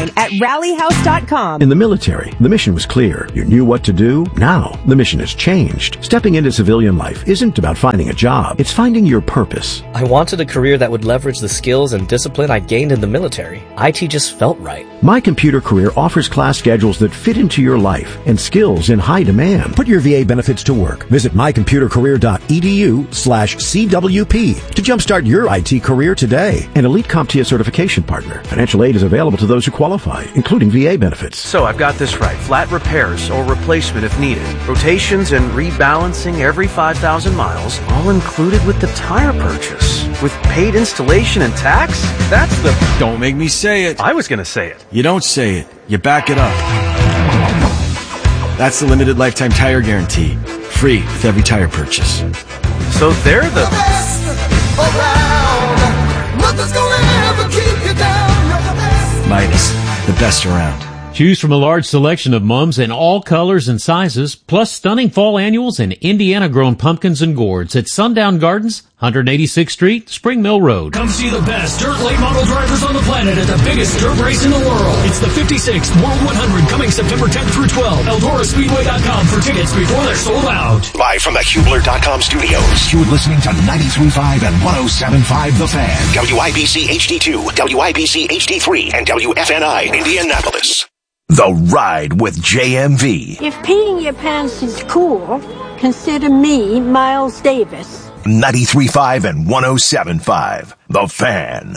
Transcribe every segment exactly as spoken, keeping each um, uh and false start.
online at rally house dot com. In the military, the mission was clear. You knew what to do. Now, the mission has changed. Stepping into civilian life isn't about finding a job. It's finding your purpose. I wanted a career that would leverage the skills and discipline I gained in the military. I T just felt right. My Computer Career offers class schedules that fit into your life and skills in high demand. Put your V A benefits to work. Visit my computer career dot e d u slash C W P to jumpstart your I T career today. An elite CompTIA certification partner. Financial aid is available to those who qualify, including V A benefits. So I've got this right. Flat repairs or replacement if needed. Rotations and rebalancing every five thousand miles, all included with the tire purchase. With paid installation and tax? That's the... Don't make me say it. I was going to say it. You don't say it. You back it up. That's the limited lifetime tire guarantee. Free with every tire purchase. So they're the... the best around. Nothing's gonna ever keep you down. You're the best. Midas, the best around. Choose from a large selection of mums in all colors and sizes, plus stunning fall annuals and Indiana-grown pumpkins and gourds at Sundown Gardens, one eighty-sixth Street, Spring Mill Road. Come see the best dirt late model drivers on the planet at the biggest dirt race in the world. It's the fifty-sixth World one hundred coming September tenth through twelfth. Eldora Speedway dot com for tickets before they're sold out. Live from the Hubler dot com studios. You're listening to ninety-three point five and one oh seven point five The Fan. W I B C H D two, W I B C H D three, and W F N I Indianapolis. The Ride with J M V. If peeing your pants is cool, consider me Miles Davis. ninety-three point five and one oh seven point five The Fan.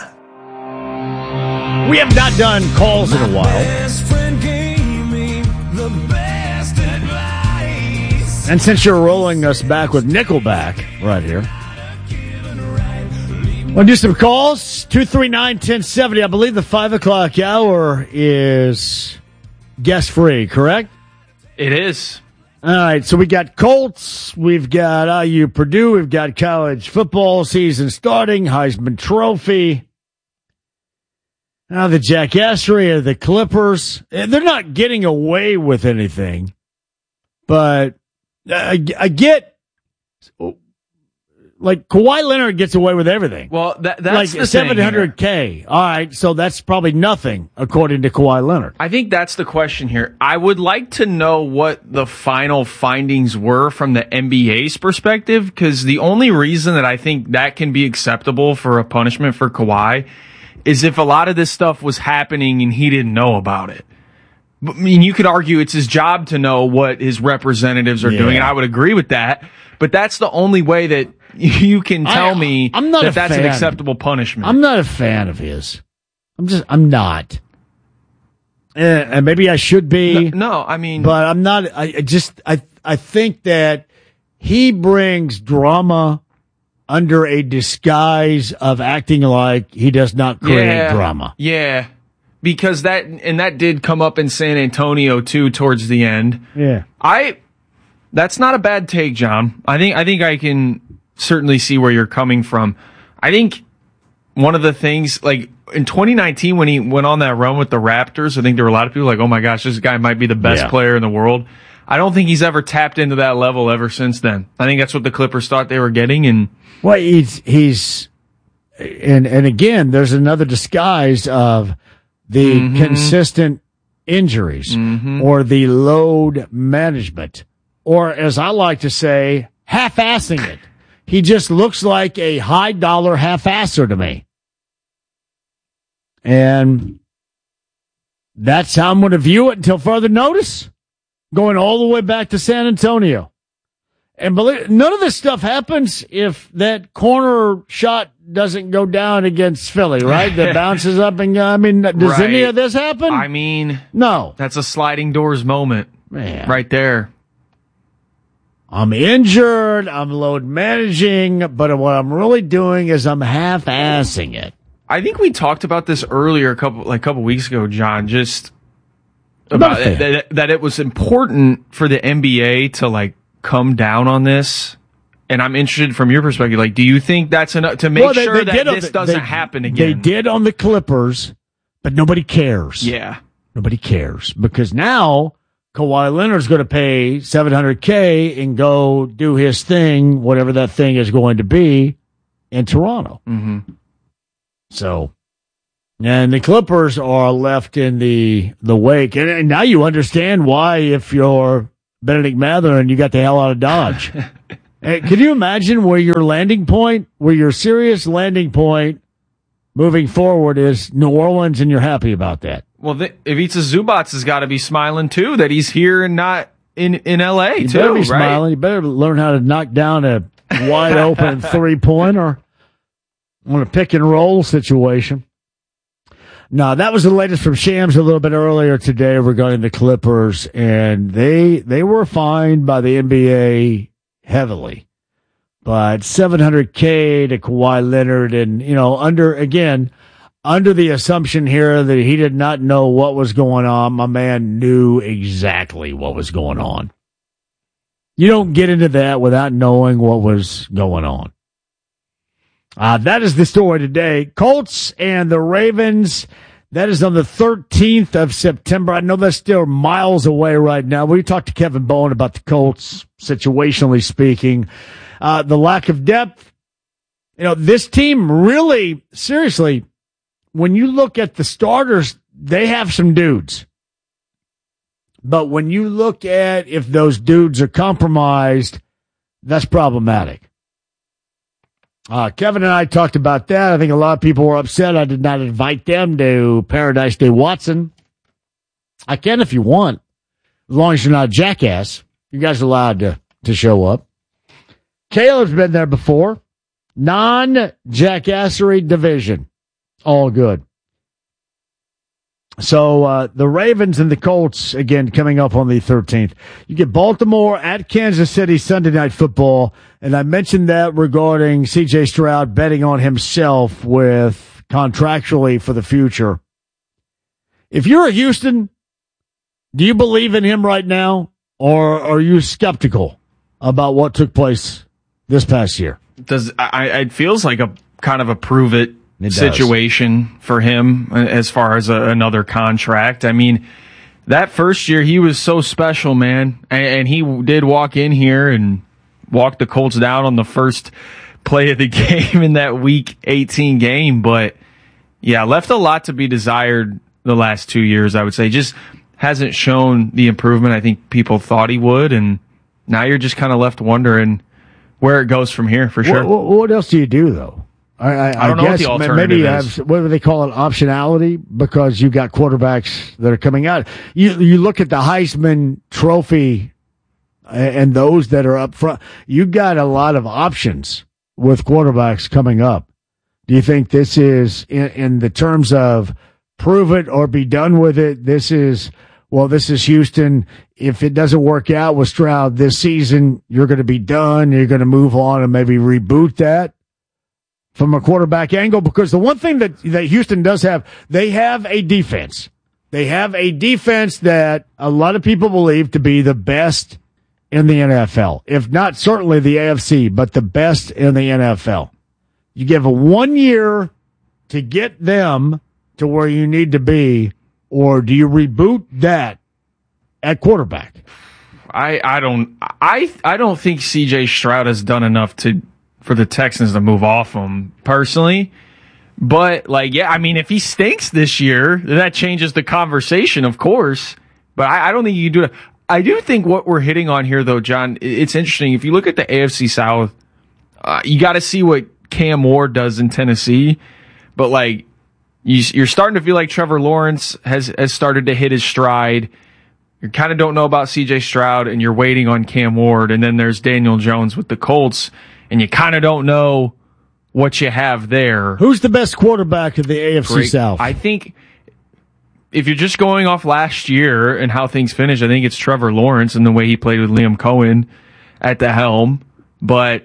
We have not done calls in a while. And since you're rolling us back with Nickelback right here, we'll do some calls. two three nine, one oh seven oh. I believe the five o'clock hour is guest free, correct? It is. All right, so we got Colts, we've got I U Purdue, we've got college football season starting, Heisman Trophy. Now the Jackassery of the Clippers. They're not getting away with anything, but I, I get, like, Kawhi Leonard gets away with everything. Well, that, that's like the seven hundred K. All right, so that's probably nothing, according to Kawhi Leonard. I think that's the question here. I would like to know what the final findings were from the N B A's perspective, because the only reason that I think that can be acceptable for a punishment for Kawhi is if a lot of this stuff was happening and he didn't know about it. I mean, you could argue it's his job to know what his representatives are yeah. doing, and I would agree with that. But that's the only way that you can tell I, me I'm not that a that's fan. an acceptable punishment. I'm not a fan of his. I'm just, I'm not. Eh, and maybe I should be. No, no, I mean, but I'm not. I, I just, I, I think that he brings drama under a disguise of acting like he does not create yeah, drama. Yeah, because that and that did come up in San Antonio too towards the end. Yeah, I. That's not a bad take, John. I think I think I can certainly see where you're coming from. I think one of the things, like in twenty nineteen when he went on that run with the Raptors, I think there were a lot of people like, oh my gosh, this guy might be the best yeah. player in the world. I don't think he's ever tapped into that level ever since then. I think that's what the Clippers thought they were getting. And well, he's, he's and, and again, there's another disguise of the mm-hmm. consistent injuries mm-hmm. or the load management. Or, as I like to say, half-assing it. He just looks like a high-dollar half-asser to me. And that's how I'm going to view it until further notice. Going all the way back to San Antonio. And believe, none of this stuff happens if that corner shot doesn't go down against Philly, right? That bounces up and, I mean, does right. any of this happen? I mean, no. That's a sliding doors moment. Man. Right there. I'm injured, I'm load managing, but what I'm really doing is I'm half-assing it. I think we talked about this earlier, a couple like a couple weeks ago, John, just about it, that, that it was important for the N B A to like come down on this. And I'm interested from your perspective, like, do you think that's enough to make well, they, sure they that this the, doesn't they, happen again? They did on the Clippers, but nobody cares. Yeah. Nobody cares because now Kawhi Leonard's going to pay seven hundred K and go do his thing, whatever that thing is going to be, in Toronto. Mm-hmm. So, And the Clippers are left in the the wake. And, and now you understand why, if you're Benedict Mathurin, you got the hell out of Dodge. Hey, can you imagine where your landing point, where your serious landing point moving forward is New Orleans, and you're happy about that? Well, the, Ivica Zubac has got to be smiling, too, that he's here and not in, in L A, you too, better be right? Smiling. You better learn how to knock down a wide-open three-pointer on a pick-and-roll situation. No, that was the latest from Shams a little bit earlier today regarding the Clippers, and they they were fined by the N B A heavily. But seven hundred K to Kawhi Leonard, and, you know, under, again, under the assumption here that he did not know what was going on, my man knew exactly what was going on. You don't get into that without knowing what was going on. Uh, that is the story today. Colts and the Ravens. That is on the thirteenth of September. I know that's still miles away right now. We talked to Kevin Bowen about the Colts, situationally speaking. Uh, the lack of depth. You know, this team really, seriously, when you look at the starters, they have some dudes. But when you look at if those dudes are compromised, that's problematic. Uh, Kevin and I talked about that. I think a lot of people were upset I did not invite them to Paradise Day Watson. I can if you want, as long as you're not a jackass. You guys are allowed to, to show up. Caleb's been there before. Non-jackassery division. All good. So uh, the Ravens and the Colts, again, coming up on the thirteenth. You get Baltimore at Kansas City Sunday Night Football. And I mentioned that regarding C J Stroud betting on himself with contractually for the future. If you're a Houston, do you believe in him right now? Or are you skeptical about what took place this past year? Does I, it feels like a kind of a prove it, it situation for him as far as a, another contract. I mean, that first year he was so special, man, and, and he did walk in here and walk the Colts down on the first play of the game in that Week eighteen game. But yeah, left a lot to be desired the last two years. I would say just hasn't shown the improvement I think people thought he would, and now you're just kind of left wondering where it goes from here for sure. What, what else do you do though? I, I, I don't I know guess what the alternative maybe you is. have, what do they call it, optionality, because you've got quarterbacks that are coming out. You you look at the Heisman Trophy and those that are up front. You've got a lot of options with quarterbacks coming up. Do you think this is, in, in the terms of prove it or be done with it, this is, well, this is Houston. If it doesn't work out with Stroud this season, you're going to be done. You're going to move on and maybe reboot that from a quarterback angle? Because the one thing that, that Houston does have, they have a defense. They have a defense that a lot of people believe to be the best in the N F L. If not certainly the A F C, but the best in the N F L. You give a one year to get them to where you need to be, or do you reboot that at quarterback? I, I don't I I don't think C J Stroud has done enough to for the Texans to move off him personally. But like, yeah, I mean, if he stinks this year, then that changes the conversation, of course. But I, I don't think you can do it. I do think what we're hitting on here, though, John, it's interesting. If you look at the A F C South, uh, you got to see what Cam Ward does in Tennessee. But like, you, you're starting to feel like Trevor Lawrence has has started to hit his stride. You kind of don't know about C J Stroud, and you're waiting on Cam Ward. And then there's Daniel Jones with the Colts, and you kind of don't know what you have there. Who's the best quarterback of the A F C Great. South? I think if you're just going off last year and how things finished, I think it's Trevor Lawrence and the way he played with Liam Cohen at the helm. But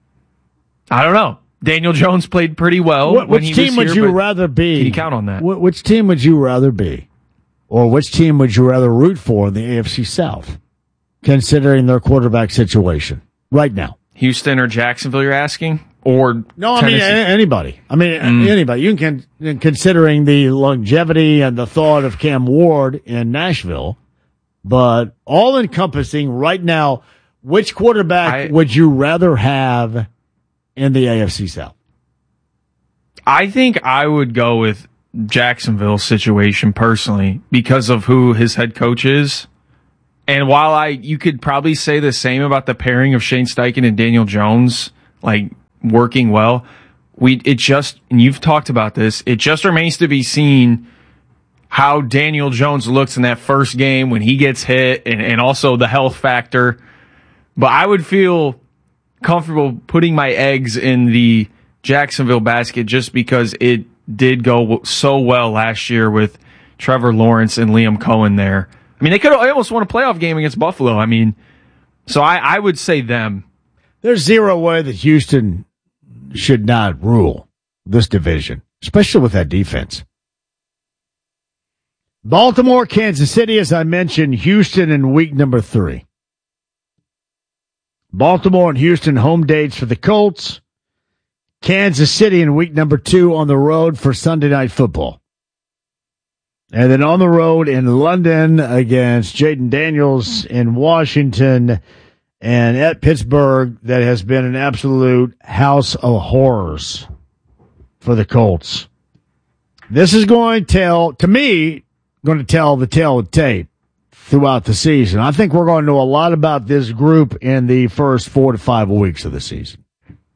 I don't know. Daniel Jones played pretty well. What, when which he team was would here, you rather be? Can you count on that? Wh- which team would you rather be? Or which team would you rather root for in the A F C South, considering their quarterback situation right now? Houston or Jacksonville, you're asking? Or No, I Tennessee? mean a- anybody. I mean Mm. anybody. You can, considering the longevity and the thought of Cam Ward in Nashville, but all encompassing right now, which quarterback I, would you rather have in the A F C South? I think I would go with Jacksonville situation personally because of who his head coach is. And while I, you could probably say the same about the pairing of Shane Steichen and Daniel Jones, like working well, we, it just, and you've talked about this, it just remains to be seen how Daniel Jones looks in that first game when he gets hit and, and also the health factor. But I would feel comfortable putting my eggs in the Jacksonville basket just because it did go so well last year with Trevor Lawrence and Liam Cohen there. I mean, they could have almost won a playoff game against Buffalo. I mean, so I, I would say them. There's zero way that Houston should not rule this division, especially with that defense. Baltimore, Kansas City, as I mentioned, Houston in week number three. Baltimore and Houston home dates for the Colts. Kansas City in week number two on the road for Sunday Night Football. And then on the road in London against Jaden Daniels in Washington, and at Pittsburgh, that has been an absolute house of horrors for the Colts. This is going to tell, to me, going to tell the tale of tape throughout the season. I think we're going to know a lot about this group in the first four to five weeks of the season.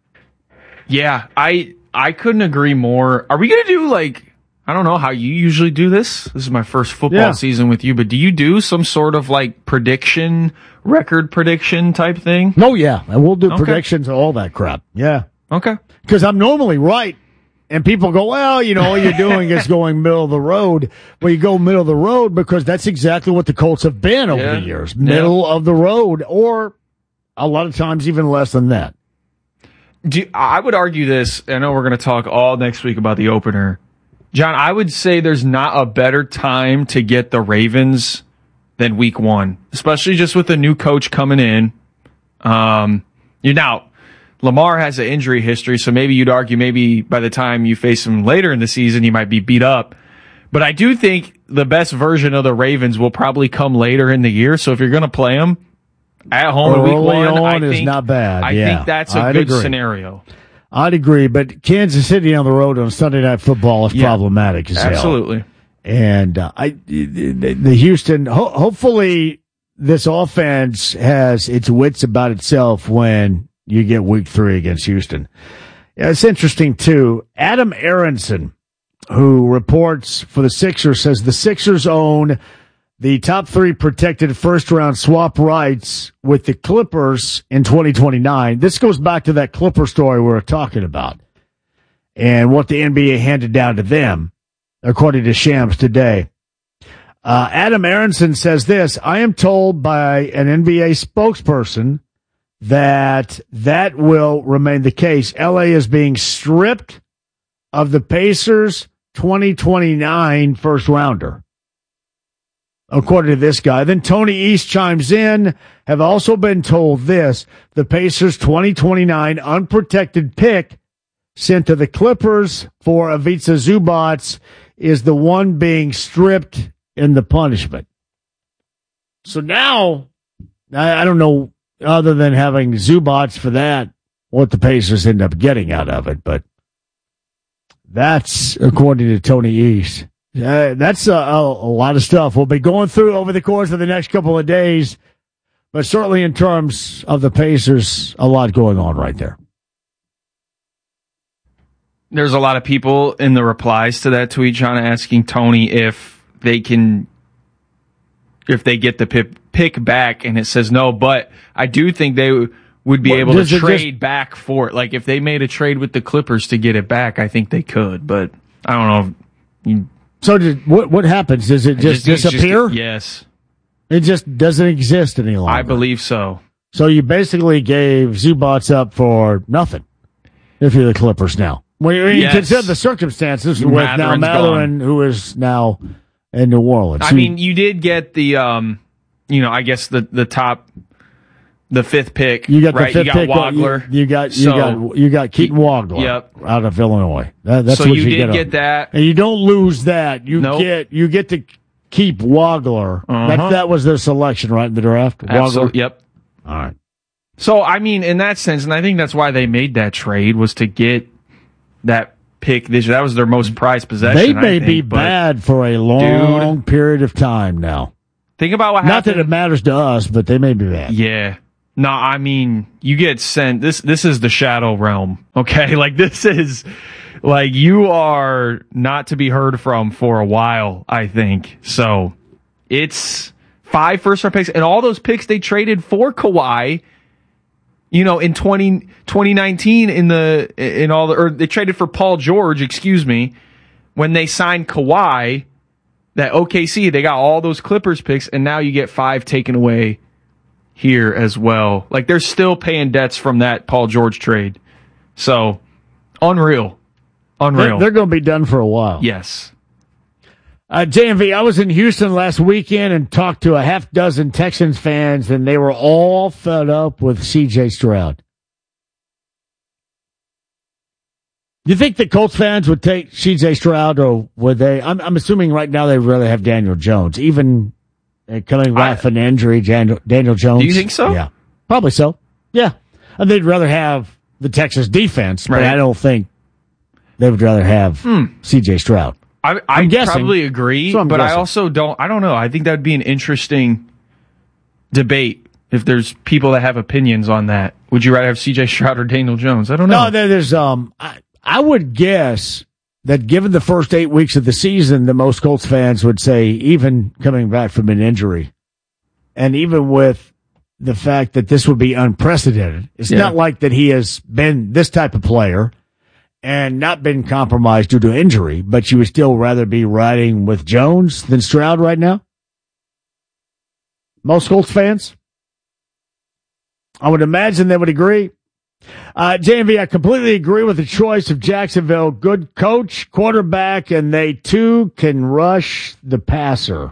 Yeah, I I couldn't agree more. Are we going to do like, I don't know how you usually do this. This is my first football Yeah. season with you, but do you do some sort of like prediction, record prediction type thing? Oh, yeah. And we'll do Okay. predictions and all that crap. Yeah. Okay. Because I'm normally right. And people go, well, you know, all you're doing is going middle of the road. Well, you go middle of the road because that's exactly what the Colts have been over Yeah. the years. Middle Yeah. of the road, or a lot of times even less than that. Do, I would argue this. I know we're going to talk all next week about the opener. John, I would say there's not a better time to get the Ravens than week one, especially just with a new coach coming in. Um, you now, Lamar has an injury history, so maybe you'd argue maybe by the time you face him later in the season, he might be beat up. But I do think the best version of the Ravens will probably come later in the year. So if you're going to play them at home in week Early one, I on is think, not bad. I Yeah, think that's a I'd good agree. scenario. I'd agree, but Kansas City on the road on Sunday Night Football is Yeah. problematic as hell. Absolutely. And uh, I, the, the Houston, ho- hopefully this offense has its wits about itself when you get week three against Houston. Yeah, it's interesting, too. Adam Aronson, who reports for the Sixers, says the Sixers own the top three protected first-round swap rights with the Clippers in twenty twenty-nine. This goes back to that Clipper story we were talking about and what the N B A handed down to them, according to Shams today. Uh, Adam Aronson says this, I am told by an N B A spokesperson that that will remain the case. L A is being stripped of the Pacers twenty twenty-nine first rounder, according to this guy. Then Tony East chimes in, have also been told this, the Pacers twenty twenty-nine unprotected pick sent to the Clippers for Ivica Zubac is the one being stripped in the punishment. So now, I, I don't know, other than having Zubac for that, what the Pacers end up getting out of it, but that's according to Tony East. Uh, that's a, a, a lot of stuff we'll be going through over the course of the next couple of days, but certainly in terms of the Pacers, a lot going on right there. There's a lot of people in the replies to that tweet, John, asking Tony if they can, if they get the pick, pick back, and it says no, but I do think they would be Well, able to does it trade just- back for it. Like if they made a trade with the Clippers to get it back, I think they could, but I don't know. If you, So did, what what happens? Does it just just- it's disappear? just- yes, It just doesn't exist any longer. I believe so. So you basically gave Zubac up for nothing if you're the Clippers now. When you Yes. consider the circumstances with now Matherin's Matherin, who is now in New Orleans. I mean, you did get the, um, you know, I guess the, the top, the fifth pick. you got the right? fifth you got pick. Wagler. You, you got you So- got you got Keaton Wagler Yep. out of Illinois. That, that's so what you, you, did get, get, up. that. And you don't lose that. You Nope. get you get to keep Wagler. Uh-huh. That that was their selection, right, in the draft. Absolute- Wagler. Yep. All right. So, I mean, in that sense, and I think that's why they made that trade, was to get that pick this year. That was their most prized possession. They may I think, be but, bad for a long dude, period of time now. Think about what Not happened. that it matters to us, but they may be bad. Yeah. No, I mean, you get sent. This this is the shadow realm. Okay, like this is like you are not to be heard from for a while. I think so. It's five first round picks, and all those picks they traded for Kawhi. You know, in twenty, twenty nineteen, in the in all the or they traded for Paul George. Excuse me, when they signed Kawhi, that O K C they got all those Clippers picks, and now you get five taken away here as well. Like they're still paying debts from that Paul George trade. So unreal, unreal. They're, they're going to be done for a while. Yes. Uh, J M V, I was in Houston last weekend and talked to a half dozen Texans fans, and they were all fed up with C J Stroud. You think the Colts fans would take C J Stroud, or would they? I'm, I'm assuming right now they'd rather have Daniel Jones, even uh, coming back from an injury. Daniel, Daniel Jones. Do you think so? Yeah, probably so. Yeah, and they'd rather have the Texas defense, but Right. I don't think they would rather have Hmm. C J Stroud. I, I guessing. probably agree, So I'm but I guessing. also don't. I don't know. I think that would be an interesting debate if there's people that have opinions on that. Would you rather have C J Stroud or Daniel Jones? I don't know. No, there- there's um. I, I would guess that given the first eight weeks of the season, the most Colts fans would say, even coming back from an injury, and even with the fact that this would be unprecedented, it's Yeah. not like that he has been this type of player and not been compromised due to injury, but you would still rather be riding with Jones than Stroud right now? Most Colts fans? I would imagine they would agree. Uh, J M V, I completely agree with the choice of Jacksonville. Good coach, quarterback, and they too can rush the passer.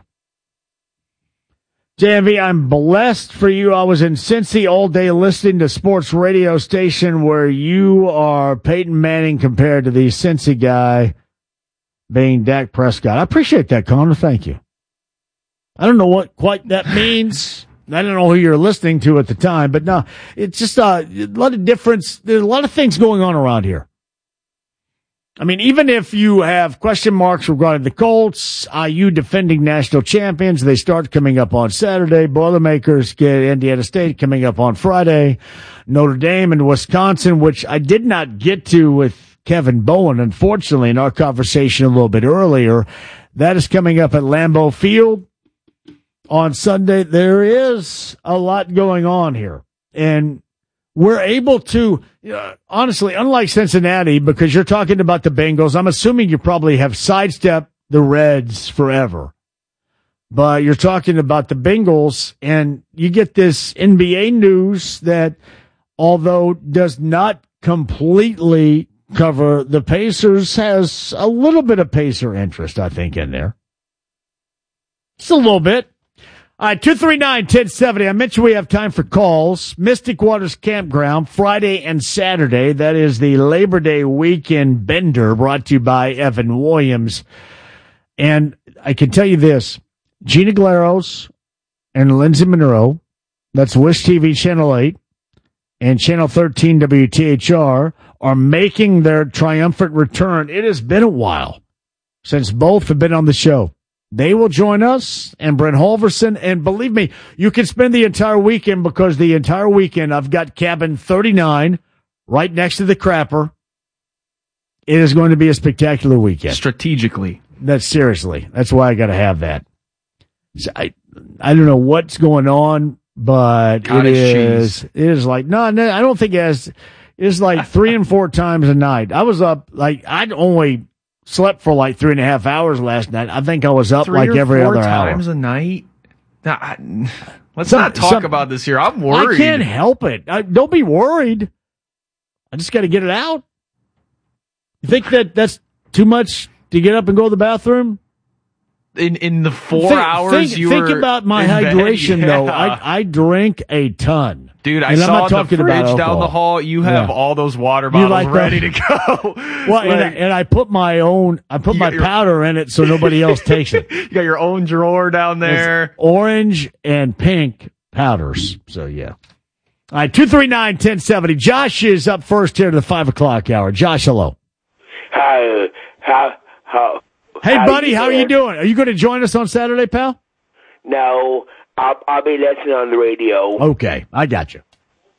J M V, I'm blessed for you. I was in Cincy all day listening to sports radio station where you are Peyton Manning compared to the Cincy guy being Dak Prescott. I appreciate that, Connor. Thank you. I don't know what quite that means. I don't know who you're listening to at the time, but no, it's just uh, a lot of difference. There's a lot of things going on around here. I mean, even if you have question marks regarding the Colts, I U defending national champions, they start coming up on Saturday. Boilermakers get Indiana State coming up on Friday. Notre Dame and Wisconsin, which I did not get to with Kevin Bowen, unfortunately, in our conversation a little bit earlier. That is coming up at Lambeau Field on Sunday. There is a lot going on here. And we're able to, you know, honestly, unlike Cincinnati, because you're talking about the Bengals, I'm assuming you probably have sidestepped the Reds forever. But you're talking about the Bengals, and you get this N B A news that, although does not completely cover the Pacers, has a little bit of Pacer interest, I think, in there. Just a little bit. All right, two three nine, one oh seven oh. I mentioned we have time for calls. Mystic Waters Campground, Friday and Saturday. That is the Labor Day weekend bender brought to you by Evan Williams. And I can tell you this, Gina Glaros and Lindsay Monroe, that's Wish T V Channel eight and Channel thirteen W T H R, are making their triumphant return. It has been a while since both have been on the show. They will join us and Brent Holverson. And believe me, you can spend the entire weekend, because the entire weekend I've got cabin thirty-nine right next to the Crapper. It is going to be a spectacular weekend. Strategically. That's seriously. That's why I got to have that. So I, I don't know what's going on, but Cottage it is, cheese. it is like, no, no, I don't think it has, it's like three and four times a night. I was up, like, I'd only slept for like three and a half hours last night. I think I was up Three like or every four other hour. times a night. Nah, I- let's Some- not talk some- about this here. I'm worried. I can't help it. I, don't be worried. I just got to get it out. You think that that's too much to get up and go to the bathroom? In in the four think, hours think, you think were about my in bed, hydration, yeah. though. I, I drink a ton. Dude, I And I'm saw not the talking fridge about down alcohol. the hall. You have Yeah. all those water You bottles like ready that? to go. Well, and, I, Like, and I put my own, I put You my got your- powder in it so nobody else takes it. you got your own drawer down there. It's orange and pink powders. So, yeah. All right, two three nine, one oh seven oh. Josh is up first here to the five o'clock hour. Josh, hello. How, how, how. Hey, how buddy, you how are you doing? Are you going to join us on Saturday, pal? No, I'll, I'll be listening on the radio. Okay, I got you.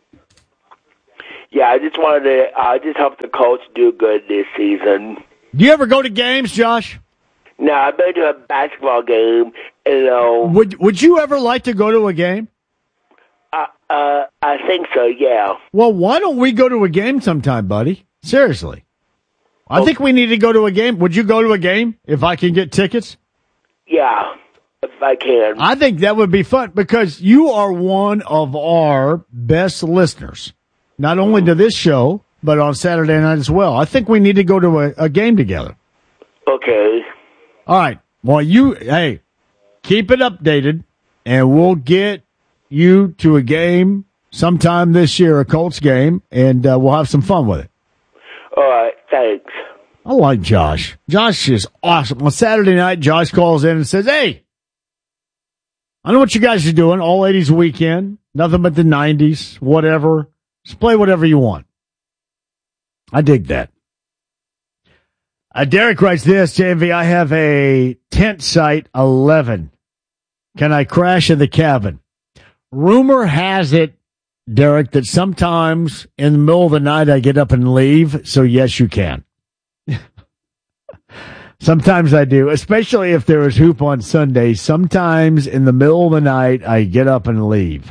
Yeah, I just wanted to, I just hope the Colts do good this season. Do you ever go to games, Josh? No, I've been to a basketball game, you know. Would Would you ever like to go to a game? Uh, uh, I think so, yeah. Well, why don't we go to a game sometime, buddy? Seriously. I think we need to go to a game. Would you go to a game if I can get tickets? Yeah, if I can. I think that would be fun because you are one of our best listeners, not only to this show, but on Saturday night as well. I think we need to go to a, a game together. Okay. All right. Well, you, hey, keep it updated, and we'll get you to a game sometime this year, a Colts game, and uh, we'll have some fun with it. All right, thanks. I like Josh. Josh is awesome. On Saturday night, Josh calls in and says, hey, I know what you guys are doing, all eighties weekend, nothing but the nineties, whatever. Just play whatever you want. I dig that. Uh, Derek writes this, J M V, I have a tent site eleven. Can I crash in the cabin? Rumor has it, Derek, that sometimes in the middle of the night I get up and leave, so yes, you can. Sometimes I do, especially if there is hoop on Sunday. Sometimes in the middle of the night I get up and leave.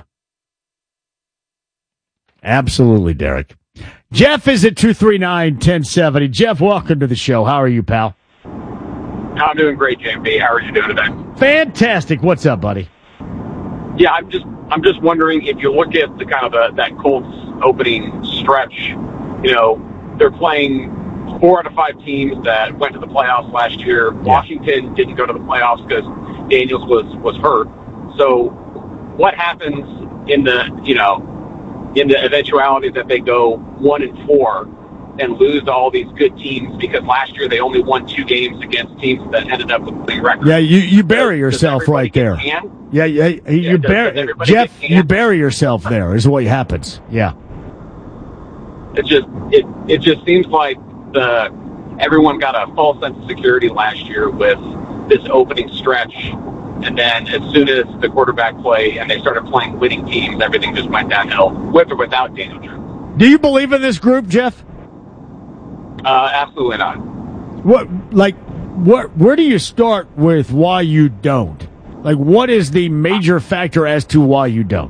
Absolutely, Derek. Jeff is at two three nine, one oh seven oh. Jeff, welcome to the show. How are you, pal? I'm doing great, J M B. How are you doing today? Fantastic. What's up, buddy? Yeah, I'm just I'm just wondering if you look at the kind of the, that Colts opening stretch, you know, they're playing four out of five teams that went to the playoffs last year. Yeah. Washington didn't go to the playoffs because Daniels was, was hurt. So what happens in the, you know, in the eventuality that they go one and four and lose to all these good teams, because last year they only won two games against teams that ended up with winning records. Yeah, you, you bury does, yourself does right there. Can? Yeah, yeah, you yeah, bury Jeff. You bury yourself there is what happens. Yeah, it just it it just seems like the everyone got a false sense of security last year with this opening stretch, and then as soon as the quarterback play and they started playing winning teams, everything just went downhill, with or without Daniel Jones. Do you believe in this group, Jeff? Uh, absolutely not. What, like, what? Where do you start with why you don't? Like, what is the major factor as to why you don't?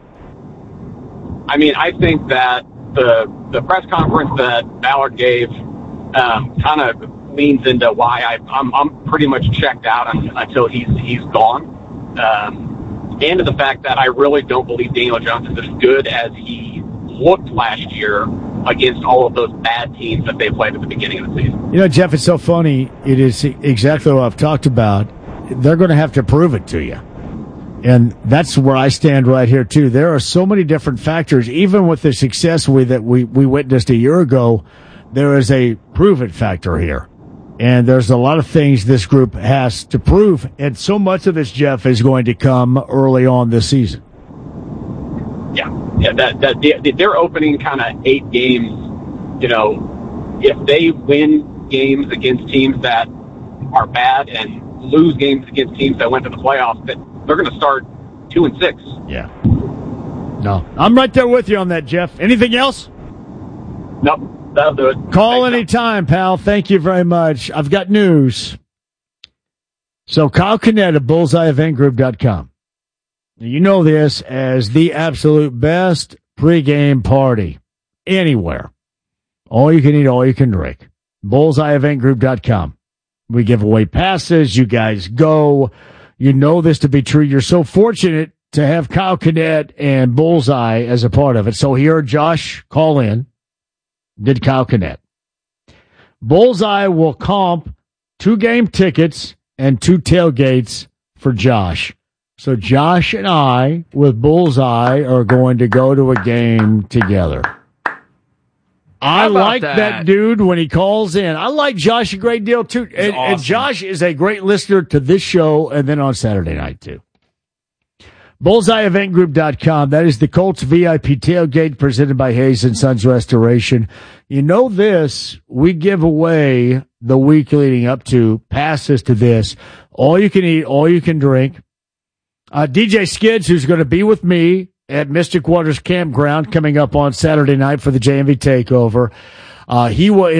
I mean, I think that the the press conference that Ballard gave um, kind of leans into why I, I'm I'm pretty much checked out un, until he's he's gone, um, and to the fact that I really don't believe Daniel Jones is as good as he looked last year against all of those bad teams that they played at the beginning of the season. You know, Jeff, it's so funny. It is exactly what I've talked about. They're going to have to prove it to you. And that's where I stand right here, too. There are so many different factors. Even with the success we that we, we witnessed a year ago, there is a prove-it factor here. And there's a lot of things this group has to prove. And so much of this, Jeff, is going to come early on this season. Yeah, yeah. That that they're opening kind of eight games. You know, if they win games against teams that are bad and lose games against teams that went to the playoffs, that they're going to start two and six. Yeah. No, I'm right there with you on that, Jeff. Anything else? Nope. That'll do it. Call Thanks, anytime, pal. Thank you very much. I've got news. So Kyle Kinett of bullseye event group dot com. You know this as the absolute best pregame party anywhere. All you can eat, all you can drink. bullseye event group dot com. We give away passes. You guys go. You know this to be true. You're so fortunate to have Kyle Kinett and Bullseye as a part of it. So here, Josh, call in. Did Kyle Kinett. Bullseye will comp two game tickets and two tailgates for Josh. So Josh and I, with Bullseye, are going to go to a game together. I like that? that dude when he calls in. I like Josh a great deal, too. And, awesome. and Josh is a great listener to this show and then on Saturday night, too. bullseye event group dot com. That is the Colts V I P tailgate presented by Hayes and Sons Restoration. You know this, we give away the week leading up to passes to this. All you can eat, all you can drink. Uh, D J Skids, who's going to be with me at Mystic Waters Campground coming up on Saturday night for the J M V Takeover. Uh, he will